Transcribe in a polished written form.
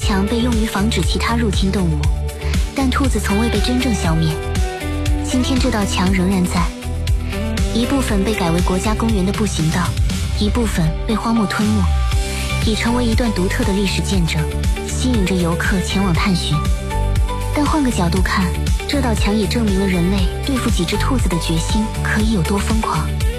墙被用于防止其他入侵动物，但兔子从未被真正消灭。今天这道墙仍然在，一部分被改为国家公园的步行道，一部分被荒漠吞没，已成为一段独特的历史见证，吸引着游客前往探寻。但换个角度看，这道墙也证明了人类对付几只兔子的决心可以有多疯狂。